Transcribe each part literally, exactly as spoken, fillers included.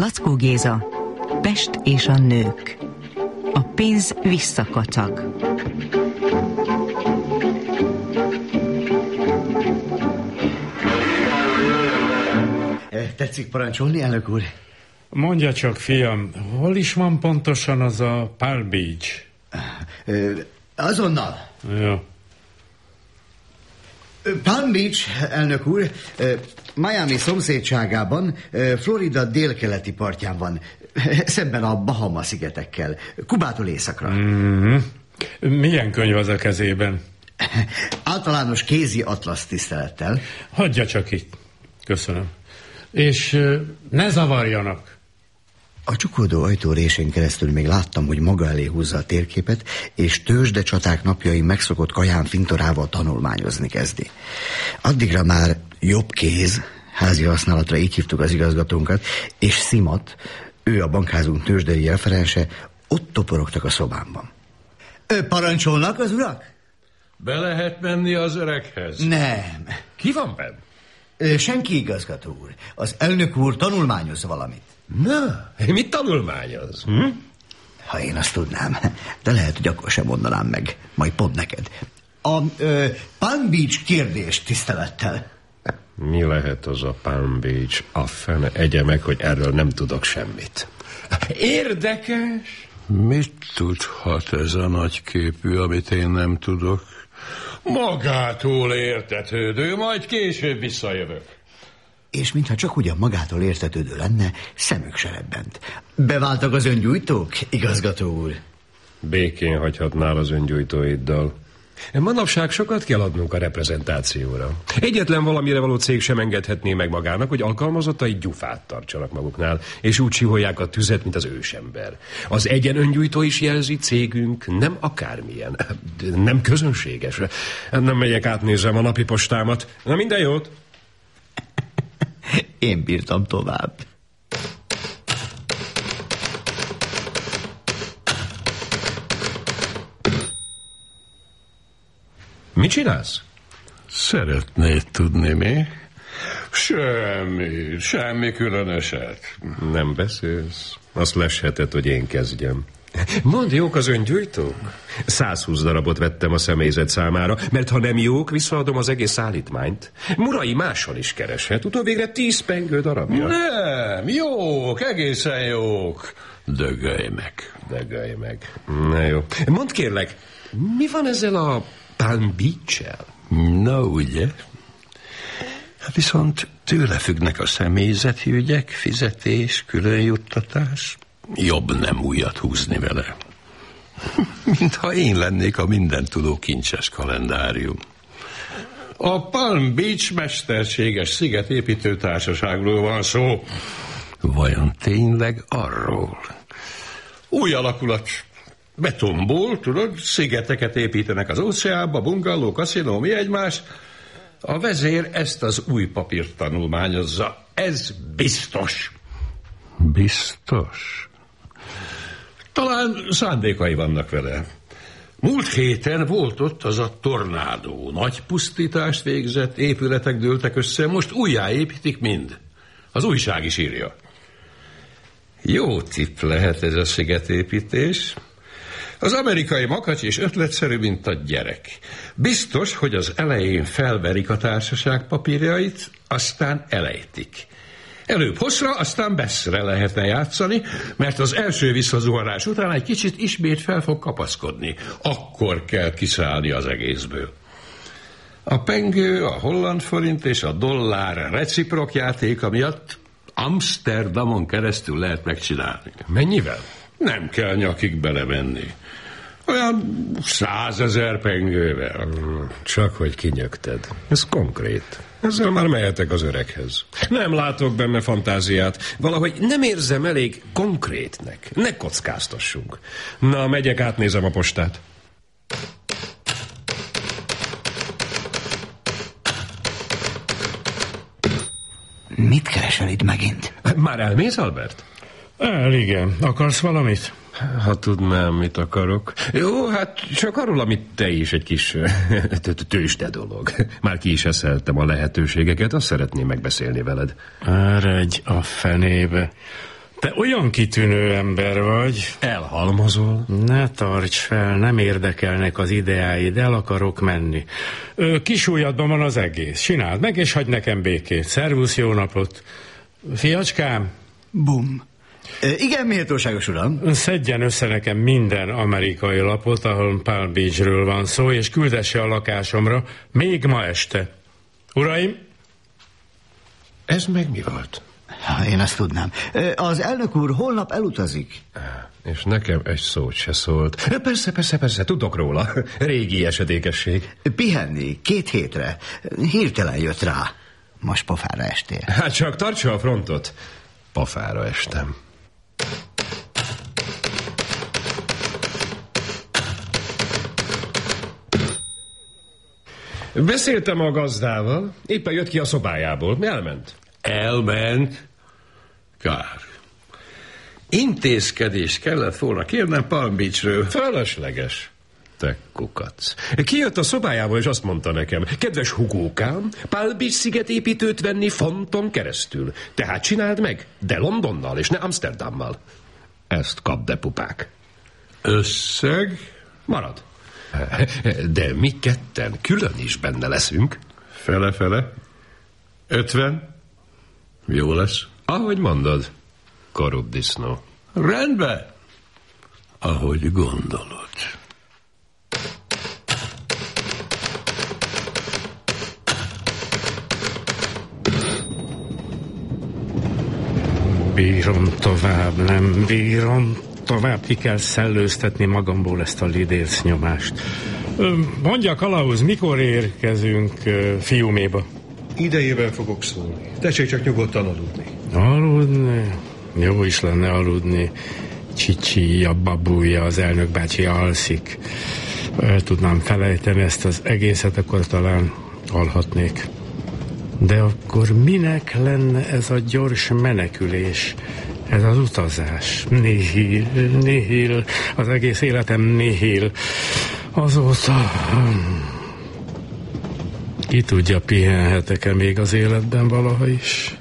Lackó Géza, Pest és a nők. A pénz visszakacag. Tetszik parancsolni, elnök úr? Mondja csak, fiam, hol is van pontosan az a Palm Beach? Azonnal. Jó. Palm Beach, elnök úr, Miami szomszédságában, Florida délkeleti partján van, szemben a Bahama-szigetekkel, Kubától északra. Mm-hmm. Milyen könyv az a kezében? Általános kézi atlasz, tisztelettel. Hagyja csak itt. Köszönöm. És ne zavarjanak. A csukódó ajtó résén keresztül még láttam, hogy maga elé húzza a térképet, és tőzsdecsaták napjai megszokott kaján fintorával tanulmányozni kezdi. Addigra már jobb kéz, házi használatra így hívtuk az igazgatónkat, és Szimat, ő a bankházunk tőzsdei referense, ott toporogtak a szobámban. Ö, parancsolnak az urak? Be lehet menni az öreghez? Nem. Ki van benn? Ö, senki, igazgató úr. Az elnök úr tanulmányoz valamit. Na, mit tanulmányoz? Hm? Ha én azt tudnám, de lehet, hogy akkor sem mondanám meg, majd pont neked. A ö, Palm Beach kérdés, tisztelettel. Mi lehet az a Palm Beach? A fene egye meg, hogy erről nem tudok semmit. Érdekes. Mit tudhat ez a nagyképű, amit én nem tudok? Magától értetődő, majd később visszajövök. És mintha csak ugyan magától értetődő lenne, szemük se rebbent. Beváltak az öngyújtók, igazgató úr? Békén hagyhatnál az öngyújtóiddal. Manapság sokat kell adnunk a reprezentációra. Egyetlen valamire való cég sem engedhetné meg magának, hogy alkalmazottai gyufát tartsanak maguknál, és úgy csiholják a tüzet, mint az ősember. Az egyen öngyújtó is jelzi, cégünk nem akármilyen, nem közönséges. Nem megyek, átnézem a napi postámat. Na, minden jót! Én bírtam tovább. Mit csinálsz? Szeretnéd tudni, mi? Semmi, semmi különöset. Nem beszélsz? Azt lesheted, hogy én kezdjem. Mondd, jók az öngyújtók? százhúsz darabot vettem a személyzet számára, mert ha nem jók, visszaadom az egész szállítmányt. Murai máshol is kereshet, utóvégre tíz pengő darabja. Nem, jók, egészen jók. Dögölj meg. Dögölj meg. Na jó. Mondd kérlek, mi van ezzel a Palm Beach-el? Na ugye? Viszont tőle függnek a személyzeti ügyek, fizetés, különjuttatás. Jobb nem újat húzni vele. Mintha én lennék a mindentudó kincses kalendárium. A Palm Beach mesterséges szigetépítő társaságról van szó. Vajon tényleg arról? Új alakulat. Betonból, tudod, szigeteket építenek az óceánba, bungalló, kaszinó, mi egymás. A vezér ezt az új papírt tanulmányozza. Ez biztos. Biztos? Talán szándékai vannak vele. Múlt héten volt ott az a tornádó. Nagy pusztítást végzett, épületek dőltek össze, most újjáépítik mind. Az újság is írja. Jó tipp lehet ez a szigetépítés. Az amerikai makacs és ötletszerű, mint a gyerek. Biztos, hogy az elején felverik a társaság papírjait, aztán elejtik. Előbb hosszra, aztán besszre lehetne játszani, mert az első visszazuhanás után egy kicsit ismét fel fog kapaszkodni. Akkor kell kiszállni az egészből. A pengő, a holland forint és a dollár reciprok játéka miatt Amsterdamon keresztül lehet megcsinálni. Mennyivel? Nem kell nyakig belemenni. Olyan százezer pengővel. Csak hogy kinyögted. Ez konkrét. Ezzel már mehetek az öreghez. Nem látok benne fantáziát. Valahogy nem érzem elég konkrétnek. Ne kockáztassunk. Na, megyek, átnézem a postát. Mit keresel itt megint? Már elmész, Albert? El, igen. Akarsz valamit? Ha tudnám, mit akarok. Jó, hát csak arról, amit te is, egy kis tőzsde dolog. Már ki is eszeltem a lehetőségeket, azt szeretném megbeszélni veled. Eredj a fenébe. Te olyan kitűnő ember vagy. Elhalmozol? Ne tarts fel, nem érdekelnek az ideáid, el akarok menni. Ö, kisújadban van az egész. Csináld meg, és hagyj nekem békét. Szervusz, jó napot. Fiacskám? Bum. E, igen, méltóságos uram. Szedjen össze nekem minden amerikai lapot, ahol Palm Beachről van szó, és küldesse a lakásomra még ma este. Uraim? Ez meg mi volt? Én azt tudnám. Az elnök úr holnap elutazik. És nekem egy szót se szólt. Persze, persze, persze, tudok róla. Régi esedékesség. Pihenni, két hétre. Hirtelen jött rá. Most pofára estél. Hát csak tartsa a frontot. Pofára estem. Beszéltem a gazdával, éppen jött ki a szobájából. Elment. Elment? Kár. Intézkedést kellett volna kérnem Palm Beachről. Fölösleges. Te kukac. Kijött a szobájából, és azt mondta nekem: kedves hugókám, Palm Beach szigetépítőt venni fonton keresztül. Tehát csináld meg, de Londonnal, és ne Amsterdammal. Ezt kap, de pupák. Összeg? Marad. De mi ketten külön is benne leszünk. Fele-fele. Ötven. Jó lesz. Ahogy mondod, korrupt disznó. Rendben. Ahogy gondolod. Bírom tovább, nem bírom tovább. Ki kell szellőztetni magamból ezt a lidérc nyomást. Mondja, Kalauz, mikor érkezünk Fiuméba? Idejében fogok szólni. Tessék csak nyugodtan aludni. Aludni? Jó is lenne aludni. Csicsi, a babúja, az elnök bácsi alszik. El tudnám felejteni ezt az egészet, akkor talán alhatnék. De akkor minek lenne ez a gyors menekülés? Ez az utazás. Nihil, nihil. Az egész életem nihil. Azóta... Ki tudja, pihenhetek-e még az életben valaha is?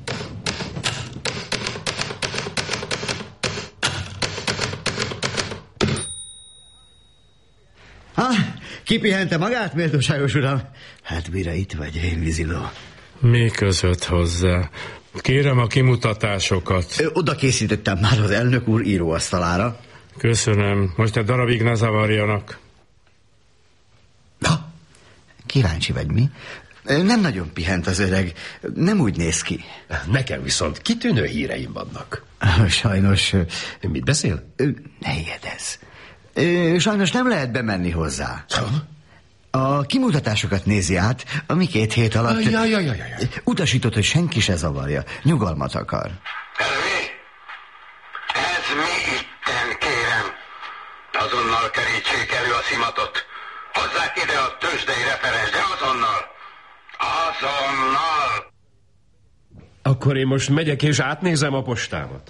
Ha, kipihente magát, méltóságos uram? Hát mire itt vagy, én víziló? Mi között hozzá? Kérem a kimutatásokat. Ö, oda készítettem már az elnök úr íróasztalára. Köszönöm. Most egy darabig ne zavarjanak. Na, kíváncsi vagy, mi? Nem nagyon pihent az öreg. Nem úgy néz ki. Nekem viszont kitűnő híreim vannak. Sajnos... Mit beszél? Ne ijedezz. Sajnos nem lehet bemenni hozzá. A kimutatásokat nézi át, ami két hét alatt... Ja, ja, ja, ja, ja. Utasított, hogy senki se zavarja. Nyugalmat akar. Ez mi? Ez mi itten, kérem? Azonnal kerítsék elő a szimatot. Hozzák ide a tőzsdei referens, de azonnal. Azonnal! Akkor én most megyek és átnézem a postámat.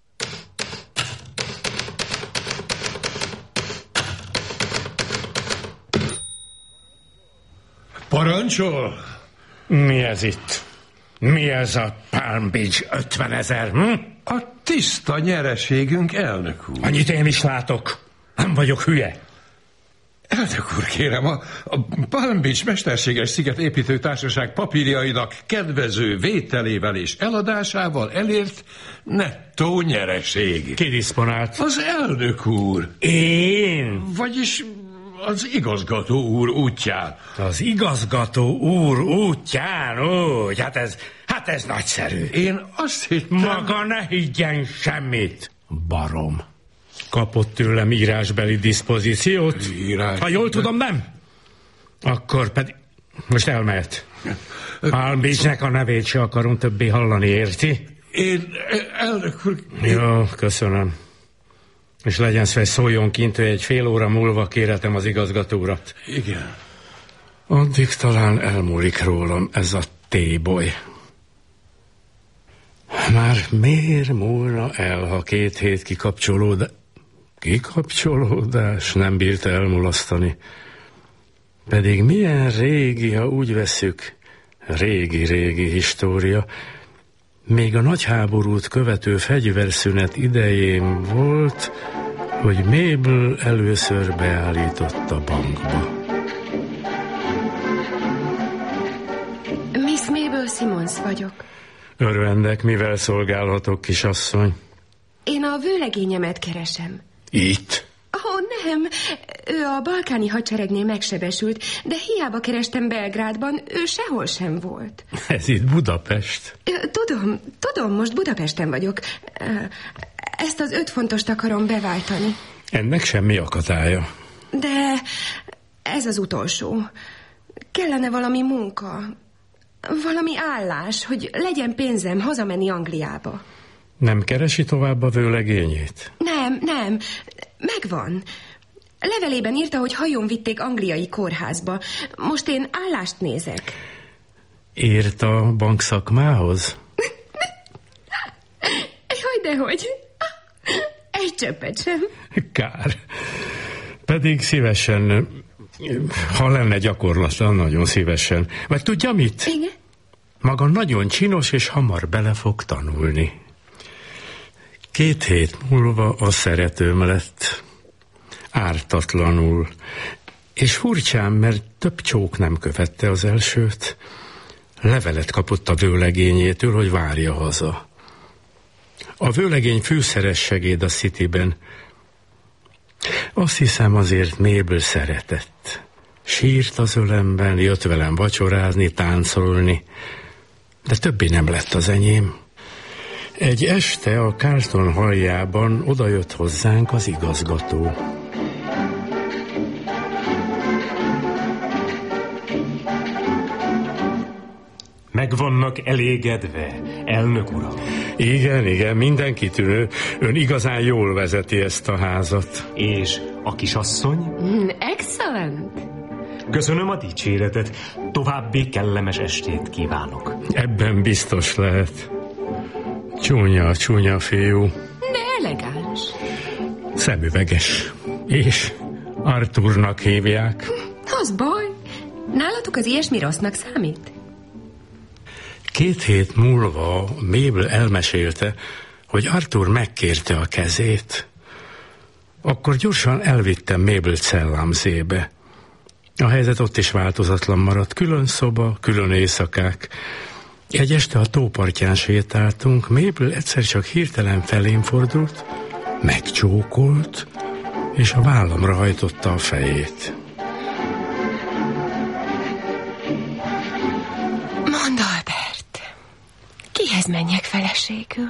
Parancsol? Mi ez itt? Mi ez a Palm Beach ötvenezer? Hm? A tiszta nyereségünk, elnök úr. Annyit én is látok. Nem vagyok hülye. Elnök úr, kérem, a, a Palm Beach Mesterséges Sziget Építő Társaság papírjainak kedvező vételével és eladásával elért nettó nyereség. Ki diszponált? Az elnök úr. Én? Vagyis az igazgató úr útján. Az igazgató úr útján? Úgy, hát ez, hát ez nagyszerű. Én azt hittem... Maga ne higgyen semmit. Barom. Kapott tőlem írásbeli diszpozíciót? Írás... Ha jól tudom, nem? Akkor pedig... Most elmehet. Palm Beachnek a nevét se akarom többé hallani, érti? Én, elnök úr... Jó, köszönöm. És legyen szó, hogy szóljon kint, hogy egy fél óra múlva kérhetem az igazgatórat. Igen. Addig talán elmúlik rólam ez a téboly. Már miért múlna el, ha két hét kikapcsolódás... Kikapcsolódás nem bírta elmulasztani. Pedig milyen régi, ha úgy vesszük, régi-régi história. Még a nagy háborút követő fegyverszünet idején volt, hogy Mabel először beállított a bankba. Miss Mabel Simmons vagyok. Örvendek, mivel szolgálhatok, kisasszony? Én a vőlegényemet keresem. Itt? Ó, oh, nem. Ő a balkáni hadseregnél megsebesült, de hiába kerestem Belgrádban, ő sehol sem volt. Ez itt Budapest. Tudom, tudom, most Budapesten vagyok. Ezt az öt fontost akarom beváltani. Ennek semmi akadálya. De ez az utolsó. Kellene valami munka, valami állás, hogy legyen pénzem hazamenni Angliába. Nem keresi tovább a vőlegényét? Nem, nem. Megvan. Levelében írta, hogy hajón vitték angliai kórházba. Most én állást nézek. Ért a bankszakmához? Jaj, dehogy. Egy csöppet sem. Kár. Pedig szívesen, ha lenne gyakorlatlan, nagyon szívesen. Vagy tudja mit? Igen? Maga nagyon csinos, és hamar bele fog tanulni. Két hét múlva a szeretőm lett. Ártatlanul. És furcsán, mert több csók nem követte az elsőt. Levelet kapott a vőlegényétől, hogy várja haza. A vőlegény fűszeres segéd a Cityben. Azt hiszem, azért Mabel szeretett. Sírt az ölemben, jött velem vacsorázni, táncolni, de többé nem lett az enyém. Egy este a Carlton halljában odajött hozzánk az igazgató. Meg vannak elégedve, elnök uram? Igen, igen, minden kitűnő. Ön igazán jól vezeti ezt a házat. És a kisasszony? Mm, excellent. Köszönöm a dicséretet. További kellemes estét kívánok. Ebben biztos lehet. Csúnya, csúnya fiú. De elegáns. Szemüveges. És Arthurnak hívják. Az baj. Nálatok az ilyesmi rossznak számít? Két hét múlva Mabel elmesélte, hogy Arthur megkérte a kezét. Akkor gyorsan elvittem Mabel cellámzébe. A helyzet ott is változatlan maradt. Külön szoba, külön éjszakák. Egy este a tópartján sétáltunk, Mabel egyszer csak hirtelen felém fordult, megcsókolt, és a vállamra hajtotta a fejét. Mondd, Albert, kihez menjek feleségül?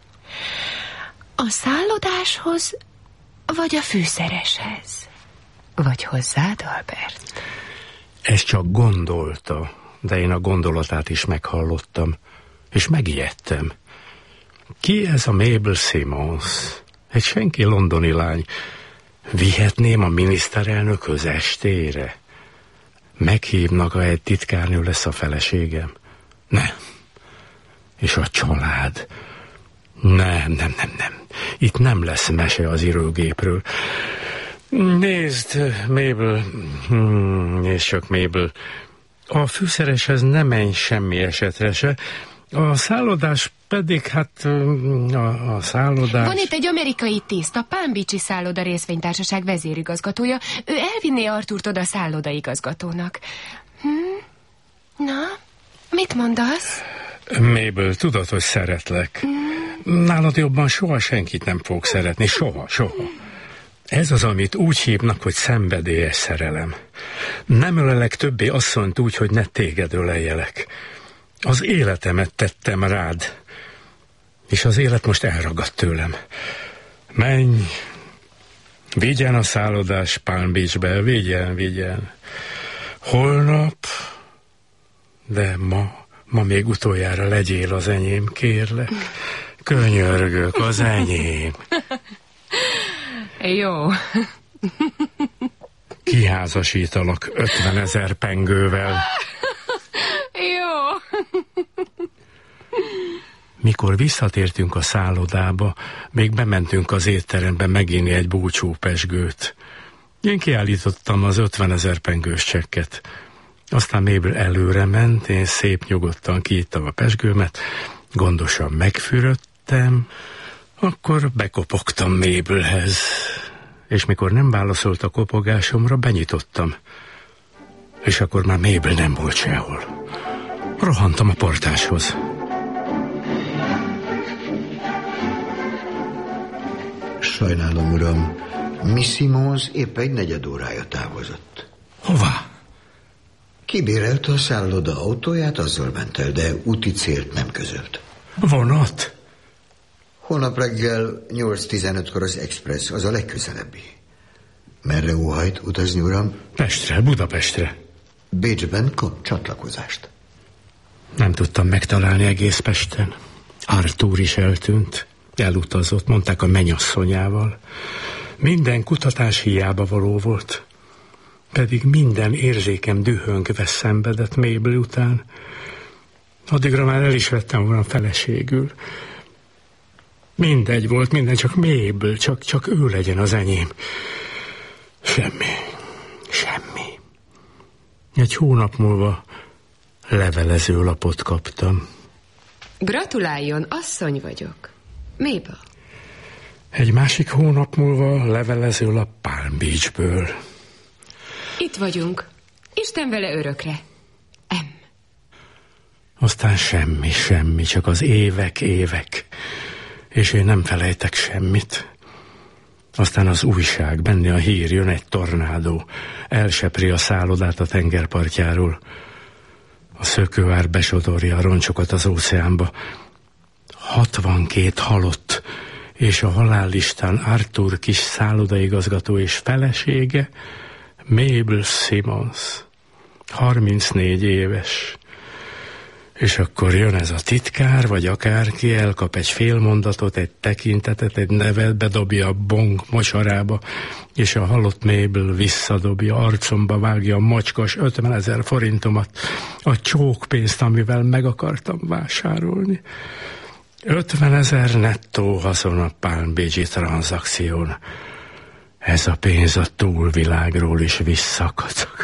A szállodáshoz, vagy a fűszereshez? Vagy hozzád, Albert? Ezt csak gondolta, de én a gondolatát is meghallottam, és megijedtem. Ki ez a Mabel Simmons? Egy senki londoni lány. Vihetném a miniszterelnökhöz estére? Meghívnak, ha egy titkárnő lesz a feleségem? Nem. És a család? Nem, nem, nem, nem. Itt nem lesz mese az írógépről. Nézd, Mabel, hmm, nézd csak, Mabel, a fűszereshez nem menj semmi esetre se, a szállodás pedig, hát a, a szállodás... Van itt egy amerikai tiszt, a Palm Beach-i szálloda részvénytársaság vezérigazgatója. Ő elvinné Arthurt oda szállodaigazgatónak. Hm? Na, mit mondasz? Mabel, tudod, hogy szeretlek. Mm. Nálad jobban soha senkit nem fogok szeretni, soha, soha. Ez az, amit úgy hívnak, hogy szenvedélyes szerelem. Nem ölelek többé asszonyt úgy, hogy ne téged öleljelek. Az életemet tettem rád, és az élet most elragadt tőlem. Menj, vigyen a szállodás Palm Beachbe, vigyen, vigyen. Holnap, de ma, ma még utoljára legyél az enyém, kérlek. Könyörgök, az enyém. Jó. Kiházasítalak ötvenezer pengővel. Jó. Mikor visszatértünk a szállodába, még bementünk az étterembe meginni egy búcsú pezsgőt. Én kiállítottam az ötvenezer pengős csekket. Aztán Mabel előre ment, én szép nyugodtan kiittam a pezsgőmet, Gondosan megfürödtem, akkor bekopogtam Mabelhez, és mikor nem válaszolt a kopogásomra, benyitottam. És akkor már Mabel nem volt sehol. Rohantam a portáshoz. Sajnálom, uram, Miss Simons épp egy negyed órája távozott. Hová? Kibérelte a szálloda autóját, azzal ment el, de úti célt nem közölt. Vonat? Holnap reggel nyolc tizenötkor az express, az a legközelebbi. Merre óhajt utazni, uram? Pestre, Budapestre. Bécsben kap csatlakozást. Nem tudtam megtalálni egész Pesten. Arthur is eltűnt. Elutazott, mondták, a mennyasszonyával. Minden kutatás hiába való volt. Pedig minden érzékem dühöngve szenvedett Mabel után. Addigra már el is vettem volna feleségül. Mindegy volt, minden, csak Mabel, csak, csak ő legyen az enyém. Semmi, semmi. Egy hónap múlva levelezőlapot kaptam. Gratuláljon, asszony vagyok. Mabel. Egy másik hónap múlva levelezőlap Palm Beachből. Itt vagyunk. Isten vele örökre. M. Aztán semmi, semmi, csak az évek, évek. És én nem felejtek semmit. Aztán az újság, benne a hír, jön egy tornádó. Elsepri a szállodát a tengerpartjáról. A szökőár besodorja a roncsokat az óceánba. hatvankét halott, és a halállistán Arthur kis szállodaigazgató és felesége, Mabel Simons, harmincnégy éves. És akkor jön ez a titkár, vagy akárki, elkap egy fél mondatot, egy tekintetet, egy nevet, bedobja a bong mosarába, és a halott Mabel visszadobja, arcomba vágja a macskos ötvenezer forintomat, a csókpénzt, amivel meg akartam vásárolni. ötvenezer nettó haszon a Palm Beach-i tranzakción. Ez a pénz a túlvilágról is visszakacag.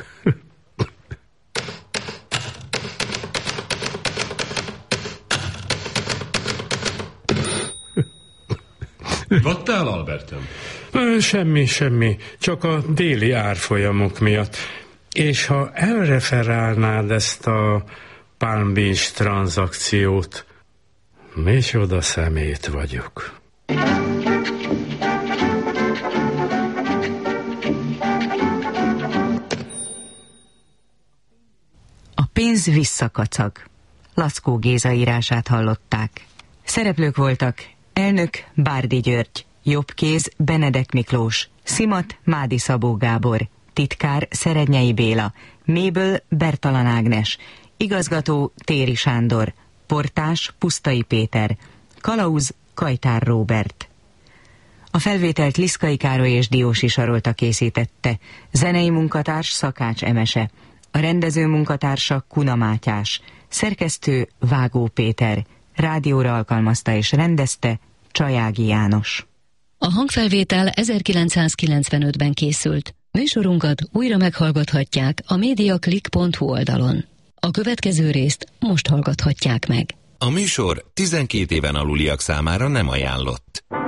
Vattál, Albertem? Semmi, semmi. Csak a déli árfolyamok miatt. És ha elreferálnád ezt a Palm Beach tranzakciót, micsoda szemét vagyok. A pénz visszakacag. Lackó Géza írását hallották. Szereplők voltak: elnök Bárdi György, jobbkéz Benedek Miklós, szimat Mádi Szabó Gábor, titkár Szerednyei Béla, Mabel Bertalan Ágnes, igazgató Téri Sándor, portás Pusztai Péter, kalauz Kajtár Róbert. A felvételt Liszkai Károly és Diósi Sarolta készítette, zenei munkatárs Szakács Emese, a rendező munkatársa Kuna Mátyás, szerkesztő Vágó Péter, rádióra alkalmazta és rendezte Csajági János. A hangfelvétel ezerkilencszázkilencvenötben készült. Műsorunkat újra meghallgathatják a mediaclick pont hu oldalon. A következő részt most hallgathatják meg. A műsor tizenkét éven aluliak számára nem ajánlott.